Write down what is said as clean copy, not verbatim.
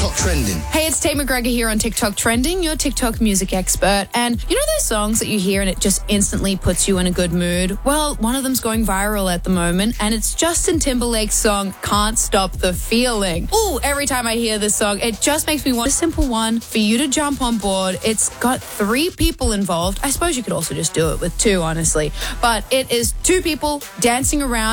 TikTok Trending. Hey, it's Tate McGregor here on TikTok Trending, your TikTok music expert. And you know those songs that you hear and it just instantly puts you in a good mood? Well, one of them's going viral at the moment, and it's Justin Timberlake's song, Can't Stop the Feeling. Ooh, every time I hear this song, it just makes me want a simple one for you to jump on board. It's got 3 people involved. I suppose you could also just do it with 2, honestly. But it is 2 people dancing around